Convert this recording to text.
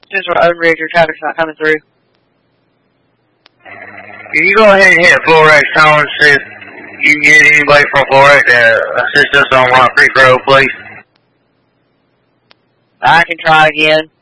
Central Owen Ridge, your traffic's not coming through. Can you go ahead and hit Florex Tone and see if you can get anybody from Florex to assist us on Rock Creek Road, please? I can try again.